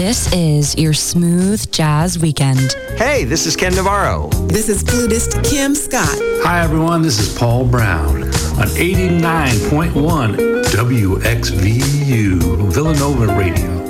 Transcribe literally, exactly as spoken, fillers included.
This is your smooth jazz weekend. Hey, this is Ken Navarro. This is flutist Kim Scott. Hi, everyone. This is Paul Brown on eighty-nine point one W X V U Villanova Radio.